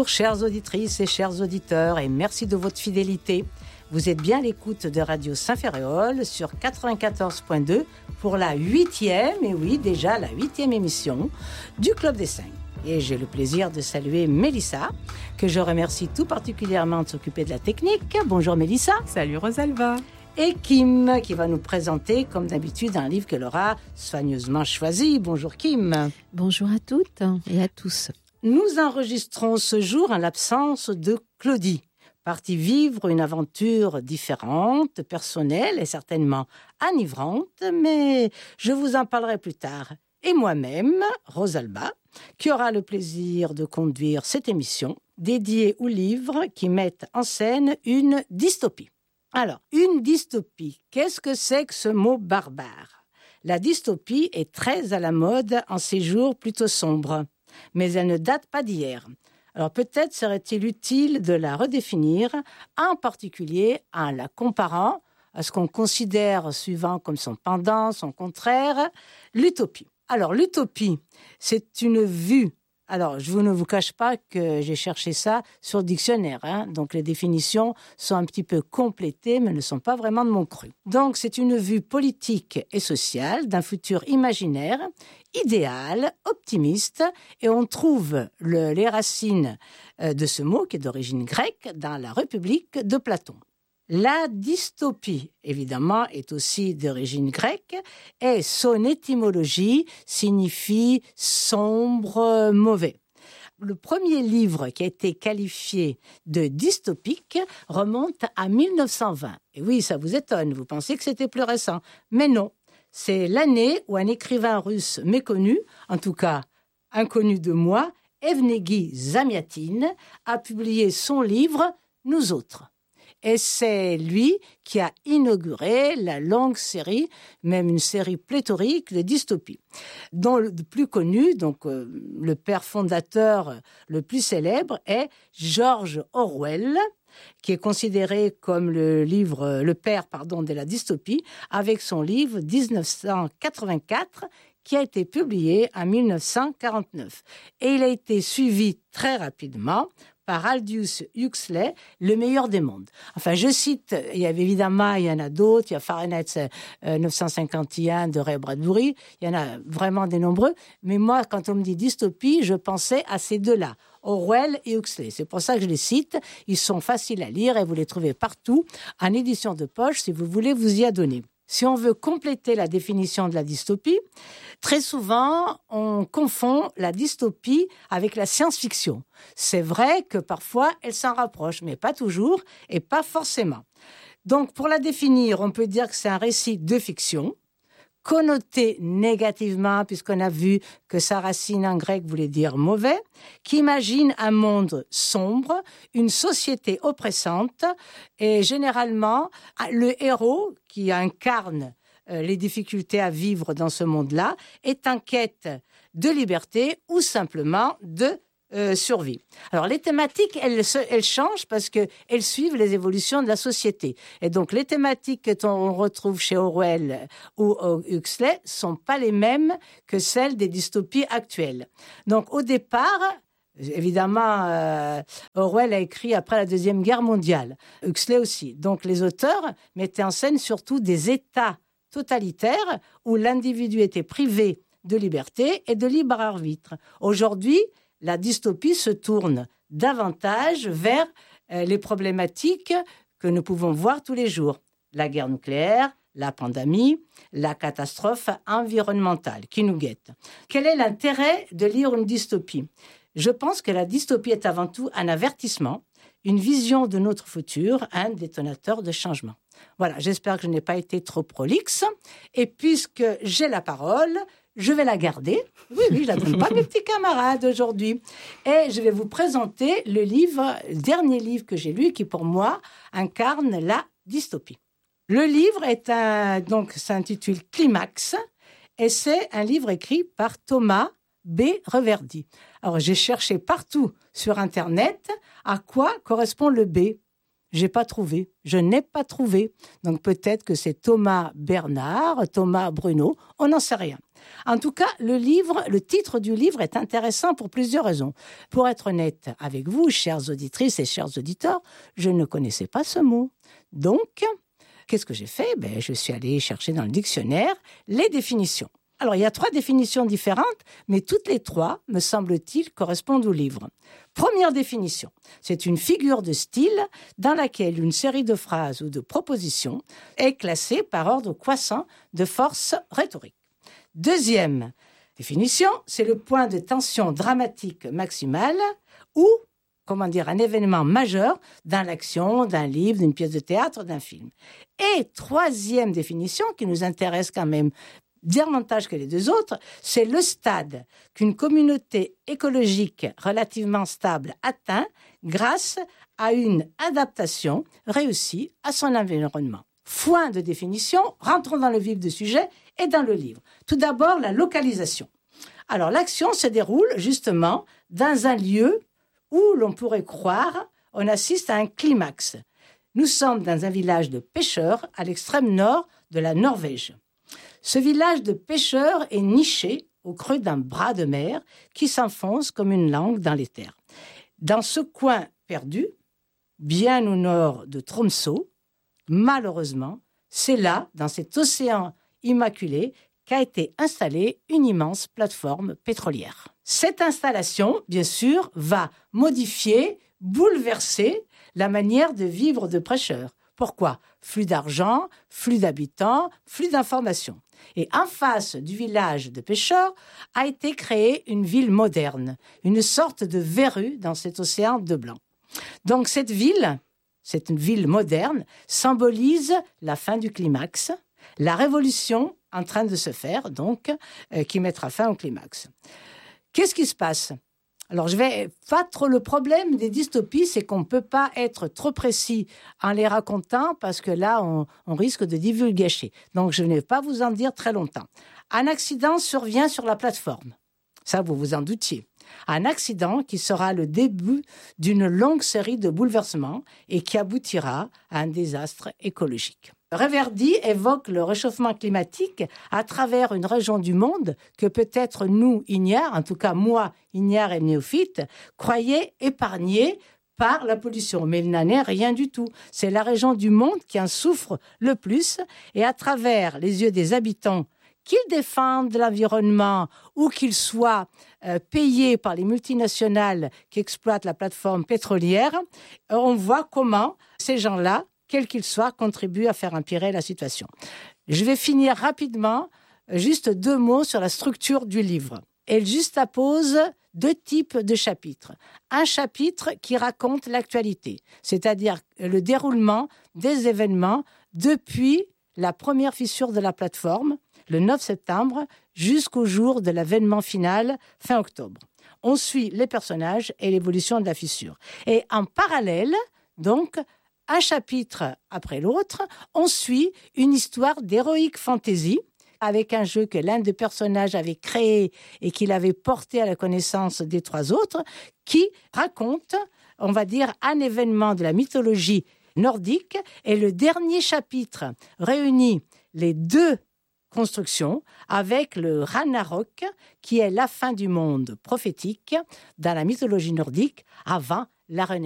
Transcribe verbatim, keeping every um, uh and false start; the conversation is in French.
Bonjour chères auditrices et chers auditeurs et merci de votre fidélité. Vous êtes bien à l'écoute de Radio Saint-Ferréol sur quatre-vingt-quatorze point deux pour la huitième, et oui déjà la huitième émission du Club des Cinq. Et j'ai le plaisir de saluer Mélissa, que je remercie tout particulièrement de s'occuper de la technique. Bonjour Mélissa. Salut Rosalba. Et Kim, qui va nous présenter, comme d'habitude, un livre qu'elle aura soigneusement choisi. Bonjour Kim. Bonjour à toutes et à tous. Nous enregistrons ce jour en l'absence de Claudie, partie vivre une aventure différente, personnelle et certainement enivrante, mais je vous en parlerai plus tard. Et moi-même, Rosalba, qui aura le plaisir de conduire cette émission dédiée aux livres qui mettent en scène une dystopie. Alors, une dystopie, qu'est-ce que c'est que ce mot barbare ? La dystopie est très à la mode en ces jours plutôt sombres, mais elle ne date pas d'hier. Alors peut-être serait-il utile de la redéfinir, en particulier en la comparant à ce qu'on considère souvent comme son pendant, son contraire, l'utopie. Alors l'utopie, c'est une vue. Alors, je ne vous cache pas que j'ai cherché ça sur le dictionnaire, hein. Donc les définitions sont un petit peu complétées, mais ne sont pas vraiment de mon cru. Donc, c'est une vue politique et sociale d'un futur imaginaire, idéal, optimiste, et on trouve le, les racines de ce mot, qui est d'origine grecque, dans la République de Platon. La dystopie, évidemment, est aussi d'origine grecque et son étymologie signifie sombre, mauvais. Le premier livre qui a été qualifié de dystopique remonte à mille neuf cent vingt. Et oui, ça vous étonne, vous pensez que c'était plus récent. Mais non, c'est l'année où un écrivain russe méconnu, en tout cas inconnu de moi, Evgueni Zamyatin, a publié son livre « Nous autres ». Et c'est lui qui a inauguré la longue série, même une série pléthorique de dystopies, dont le plus connu, donc euh, le père fondateur le plus célèbre, est George Orwell, qui est considéré comme le livre, le père, pardon, de la dystopie, avec son livre dix-neuf cent quatre-vingt-quatre, qui a été publié en mille neuf cent quarante-neuf. Et il a été suivi très rapidement par Aldous Huxley, Le meilleur des mondes. Enfin, je cite, il y avait évidemment, il y en a d'autres, il y a Fahrenheit neuf cent cinquante et un de Ray Bradbury, il y en a vraiment des nombreux, mais moi, quand on me dit dystopie, je pensais à ces deux-là, Orwell et Huxley. C'est pour ça que je les cite, ils sont faciles à lire et vous les trouvez partout, en édition de poche, si vous voulez vous y adonner. Si on veut compléter la définition de la dystopie, très souvent, on confond la dystopie avec la science-fiction. C'est vrai que parfois, elle s'en rapproche, mais pas toujours et pas forcément. Donc, pour la définir, on peut dire que c'est un récit de fiction, connoté négativement, puisqu'on a vu que sa racine en grec voulait dire mauvais, qui imagine un monde sombre, une société oppressante, et généralement, le héros qui incarne euh, les difficultés à vivre dans ce monde-là est en quête de liberté ou simplement de Euh, survie. Alors, les thématiques, elles, elles changent parce qu'elles suivent les évolutions de la société. Et donc, les thématiques que l'on retrouve chez Orwell ou Huxley sont pas les mêmes que celles des dystopies actuelles. Donc, au départ, évidemment, euh, Orwell a écrit après la Deuxième Guerre mondiale. Huxley aussi. Donc, les auteurs mettaient en scène surtout des États totalitaires où l'individu était privé de liberté et de libre arbitre. Aujourd'hui, la dystopie se tourne davantage vers euh, les problématiques que nous pouvons voir tous les jours. La guerre nucléaire, la pandémie, la catastrophe environnementale qui nous guette. Quel est l'intérêt de lire une dystopie ? Je pense que la dystopie est avant tout un avertissement, une vision de notre futur, un détonateur de changement. Voilà, j'espère que je n'ai pas été trop prolixe. Et puisque j'ai la parole, je vais la garder. Oui, oui, je la donne pas à mes petits camarades aujourd'hui. Et je vais vous présenter le livre, le dernier livre que j'ai lu, qui pour moi incarne la dystopie. Le livre est un, donc, s'intitule Climax, et c'est un livre écrit par Thomas B. Reverdy. Alors, j'ai cherché partout sur Internet à quoi correspond le B. j'ai pas trouvé. Je n'ai pas trouvé. Donc peut-être que c'est Thomas Bernard, Thomas Bruno, on n'en sait rien. En tout cas, le livre, le titre du livre est intéressant pour plusieurs raisons. Pour être honnête avec vous, chères auditrices et chers auditeurs, je ne connaissais pas ce mot. Donc, qu'est-ce que j'ai fait ? Ben, je suis allée chercher dans le dictionnaire les définitions. Alors, il y a trois définitions différentes, mais toutes les trois, me semble-t-il, correspondent au livre. Première définition, c'est une figure de style dans laquelle une série de phrases ou de propositions est classée par ordre croissant de force rhétorique. Deuxième définition, c'est le point de tension dramatique maximale ou, comment dire, un événement majeur dans l'action, d'un livre, d'une pièce de théâtre, d'un film. Et troisième définition, qui nous intéresse quand même davantage que les deux autres, c'est le stade qu'une communauté écologique relativement stable atteint grâce à une adaptation réussie à son environnement. Foin de définition, rentrons dans le vif du sujet et dans le livre. Tout d'abord, la localisation. Alors, l'action se déroule justement dans un lieu où l'on pourrait croire on assiste à un climax. Nous sommes dans un village de pêcheurs à l'extrême nord de la Norvège. Ce village de pêcheurs est niché au creux d'un bras de mer qui s'enfonce comme une langue dans les terres. Dans ce coin perdu, bien au nord de Tromsø, malheureusement, c'est là, dans cet océan immaculé, qu'a été installée une immense plateforme pétrolière. Cette installation, bien sûr, va modifier, bouleverser la manière de vivre de pêcheurs. Pourquoi ? Flux d'argent, flux d'habitants, flux d'informations. Et en face du village de pêcheurs a été créée une ville moderne, une sorte de verrue dans cet océan de blanc. Donc cette ville, c'est une ville moderne, symbolise la fin du climax, la révolution en train de se faire, donc, euh, qui mettra fin au climax. Qu'est-ce qui se passe ? Alors, je vais pas trop le problème des dystopies, c'est qu'on ne peut pas être trop précis en les racontant parce que là, on, on risque de divulgacher. Donc, je ne vais pas vous en dire très longtemps. Un accident survient sur la plateforme. Ça, vous vous en doutiez. Un accident qui sera le début d'une longue série de bouleversements et qui aboutira à un désastre écologique. Reverdy évoque le réchauffement climatique à travers une région du monde que peut-être nous, ignares, en tout cas moi, ignare et néophyte, croyais épargnée par la pollution. Mais il n'en est rien du tout. C'est la région du monde qui en souffre le plus et à travers les yeux des habitants, qu'ils défendent l'environnement ou qu'ils soient euh, payés par les multinationales qui exploitent la plateforme pétrolière, euh, on voit comment ces gens-là, quels qu'ils soient, contribuent à faire empirer la situation. Je vais finir rapidement, juste deux mots sur la structure du livre. Elle juxtapose deux types de chapitres. Un chapitre qui raconte l'actualité, c'est-à-dire le déroulement des événements depuis la première fissure de la plateforme, le neuf septembre, jusqu'au jour de l'avènement final, fin octobre. On suit les personnages et l'évolution de la fissure. Et en parallèle, donc, un chapitre après l'autre, on suit une histoire d'héroïque fantasy avec un jeu que l'un des personnages avait créé et qu'il avait porté à la connaissance des trois autres, qui raconte, on va dire, un événement de la mythologie nordique. Et le dernier chapitre réunit les deux constructions avec le Ragnarok, qui est la fin du monde prophétique dans la mythologie nordique avant la Renaissance.